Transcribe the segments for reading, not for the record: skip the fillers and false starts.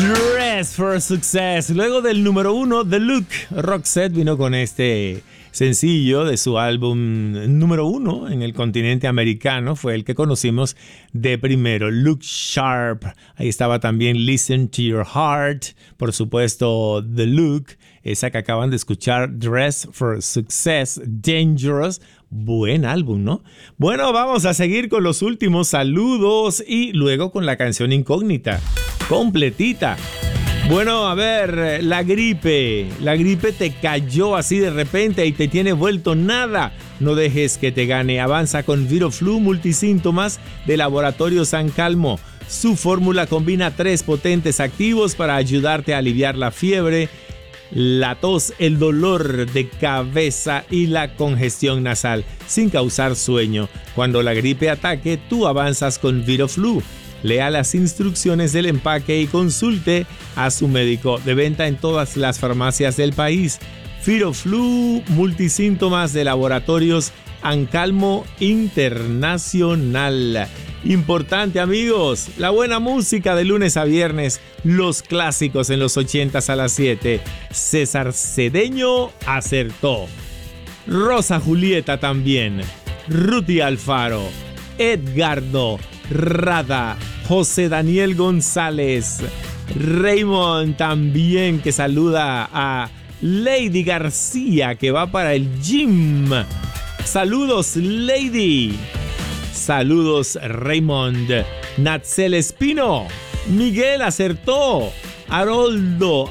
Dress for Success. Luego del número 1, The Look, Roxette vino con este sencillo de su álbum número 1 en el continente americano. Fue el que conocimos de primero, Look Sharp. Ahí estaba también Listen to Your Heart. Por supuesto, The Look. Esa que acaban de escuchar, Dress for Success, Dangerous. Buen álbum, ¿no? Bueno, vamos a seguir con los últimos saludos y luego con la canción incógnita, completita. Bueno, a ver, la gripe te cayó así de repente y te tiene vuelto nada. No dejes que te gane. Avanza con Viroflu Multisíntomas de Laboratorio San Calmo. Su fórmula combina 3 potentes activos para ayudarte a aliviar la fiebre, la tos, el dolor de cabeza y la congestión nasal sin causar sueño. Cuando la gripe ataque, tú avanzas con Viroflu. Lea las instrucciones del empaque y consulte a su médico. De venta en todas las farmacias del país. Viroflu Multisíntomas de Laboratorios Ancalmo Internacional. Importante, amigos, la buena música de lunes a viernes, los clásicos en los 80s a las 7. César Cedeño acertó. Rosa Julieta también. Ruti Alfaro. Edgardo Rada. José Daniel González. Raymond también, que saluda a Lady García, que va para el gym. Saludos, Lady. Saludos, Raymond. Natzel Espino. Miguel acertó. Haroldo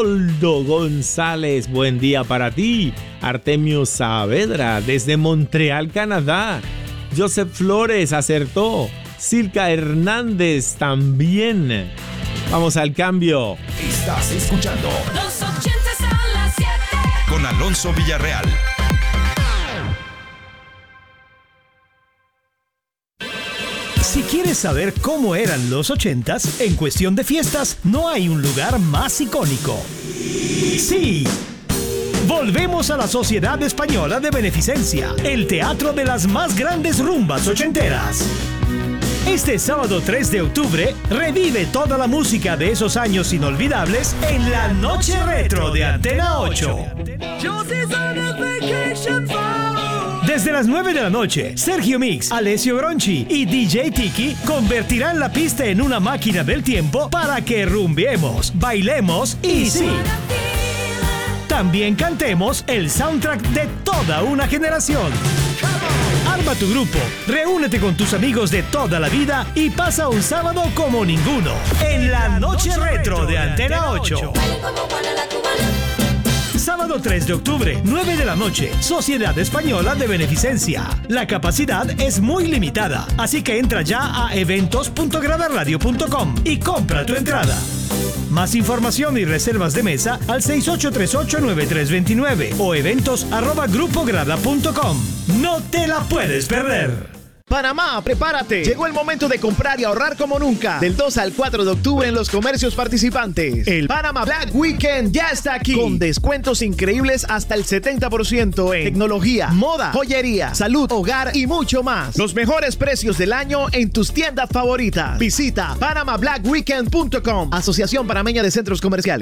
González, buen día para ti. Artemio Saavedra, desde Montreal, Canadá. Joseph Flores acertó. Silka Hernández también. Vamos al cambio. Estás escuchando Los 80s a las 7 con Alonso Villarreal. Si quieres saber cómo eran los 80s, en cuestión de fiestas, no hay un lugar más icónico. ¡Sí! Volvemos a la Sociedad Española de Beneficencia, el teatro de las más grandes rumbas ochenteras. Este sábado 3 de octubre, revive toda la música de esos años inolvidables en la Noche Retro de Antena 8. Desde las 9 de la noche, Sergio Mix, Alessio Gronchi y DJ Tiki convertirán la pista en una máquina del tiempo para que rumbiemos, bailemos y sí, también cantemos el soundtrack de toda una generación. Arma tu grupo, reúnete con tus amigos de toda la vida y pasa un sábado como ninguno en la Noche Retro de Antena 8. Sábado 3 de octubre, 9 de la noche, Sociedad Española de Beneficencia. La capacidad es muy limitada, así que entra ya a eventos.gradaradio.com y compra tu entrada. Más información y reservas de mesa al 6838-9329 o eventos@grupograda.com. No te la puedes perder. Panamá, prepárate. Llegó el momento de comprar y ahorrar como nunca. Del 2 al 4 de octubre en los comercios participantes. El Panama Black Weekend ya está aquí. Con descuentos increíbles hasta el 70% en tecnología, moda, joyería, salud, hogar y mucho más. Los mejores precios del año en tus tiendas favoritas. Visita panamablackweekend.com. Asociación Panameña de Centros Comerciales.